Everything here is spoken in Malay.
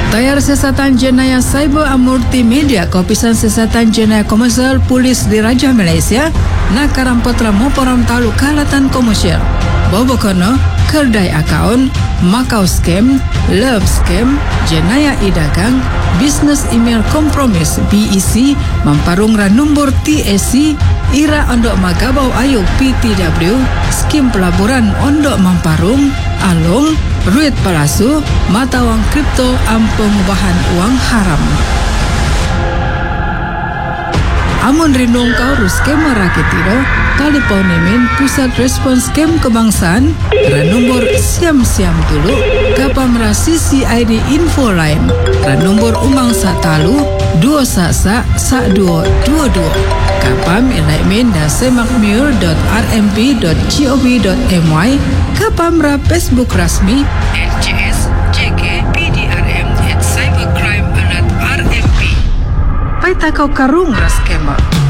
Tayar siasatan jenayah cyber Amurti Media Kompisan Siasatan Jenayah Komersial Polis di Raja Malaysia nak karampotra moporam talu kalatan komersial. Bobokono, kerdai akaun, makau scam, love scam, jenayah idagang, bisnes email kompromis BEC, mamparung nombor TSC, ira ondok magabau ayu PTW, skim pelaburan ondok mamparung, alung, ruit palsu, mata wang kripto, pengubahan uang haram. Amun rinung kau ruskem raketiro, telepon nemen Pusat Respons Scam Kebangsaan, nombor siam-siam dulu, kapamra CCID info line, nombor umang satalu, 211-1222. Kapam enaimen dan semakmur.rmp.gov.my, kapamra Facebook rasmi NCS JK PDRM at Cybercrime Alert RMP. Pai takau karung ras skema.